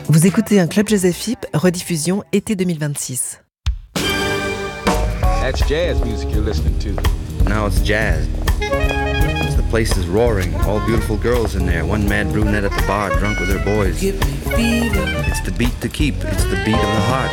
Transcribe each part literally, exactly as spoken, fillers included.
Vous écoutez un Club Jazz F I P, rediffusion été deux mille vingt-six. That's jazz music you're listening to. Now it's jazz. The place is roaring, all beautiful girls in there, one mad brunette at the bar, drunk with her boys. It's the beat to keep, it's the beat of the heart.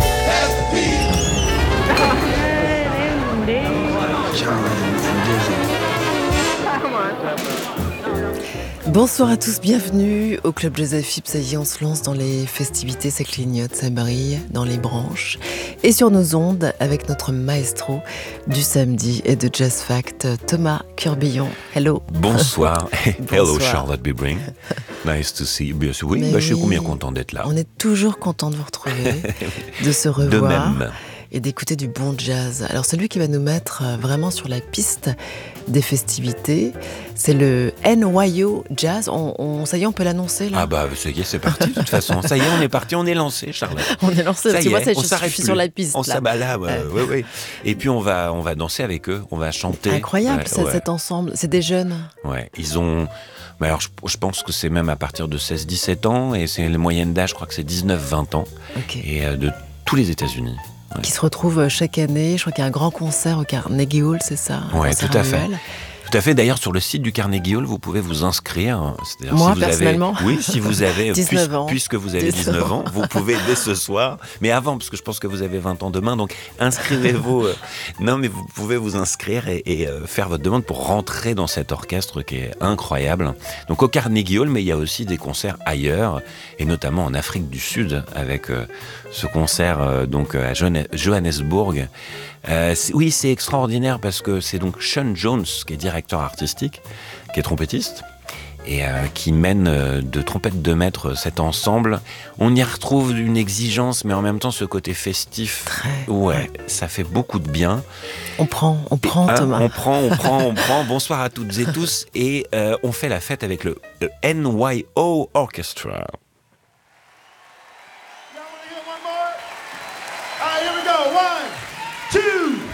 Bonsoir à tous, bienvenue au Club Jazz F I P. Ça y est, on se lance dans les festivités, ça clignote, ça brille dans les branches. Et sur nos ondes, avec notre maestro du samedi et de Jazz Fact, Thomas Curbillon. Hello. Bonsoir. Hello Bonsoir. Charlotte Bibring. Nice to see you. Bien sûr, oui, Mais bah, je suis oui, combien content d'être là. On est toujours content de vous retrouver, de se De revoir. même. Et d'écouter du bon jazz. Alors celui qui va nous mettre vraiment sur la piste des festivités, c'est le N Y O Jazz. On, on, ça y est, on peut l'annoncer là. Ah bah ça y est, c'est parti de toute façon. Ça y est, on est parti, on est lancé, Charlotte. On est lancé, Ça tu y vois, est, ça, on je, s'arrête je suis plus. sur la piste. On là. s'abat là, ouais, Ouais. ouais, ouais. Et puis on va, on va danser avec eux, on va chanter. Incroyable Ouais, ça, ouais. cet ensemble. C'est des jeunes. Ouais, ils ont. Mais alors, je, je pense que c'est même à partir de seize dix-sept ans, et c'est les moyennes d'âge, je crois que c'est dix-neuf vingt ans, Ok. et euh, de tous les États-Unis. Ouais. Qui se retrouvent chaque année. Je crois qu'il y a un grand concert au Carnegie Hall, c'est ça? Un Ouais, concert tout à fait. annuel. Tout à fait. D'ailleurs, sur le site du Carnegie Hall, vous pouvez vous inscrire. C'est-à-dire, Moi, si vous personnellement. avez, oui, si vous avez dix-neuf puisque, ans. puisque vous avez dix-neuf ans, vous pouvez dès ce soir. Mais avant, parce que je pense que vous avez vingt ans demain, donc inscrivez-vous. euh, non, mais vous pouvez vous inscrire et, et euh, faire votre demande pour rentrer dans cet orchestre qui est incroyable. Donc au Carnegie Hall, mais il y a aussi des concerts ailleurs, et notamment en Afrique du Sud, avec euh, ce concert euh, donc à Johanne- Johannesburg. Euh, c'est- oui, c'est extraordinaire parce que c'est donc Sean Jones qui est directeur artistique, qui est trompettiste et euh, qui mène euh, de trompette de maître cet ensemble. On y retrouve une exigence, mais en même temps ce côté festif. Très, ouais, ouais. ça fait beaucoup de bien. On prend, on prend, Hein, Thomas. on prend, on prend, on prend. Bonsoir à toutes et tous, et euh, on fait la fête avec le, le N Y O Orchestra.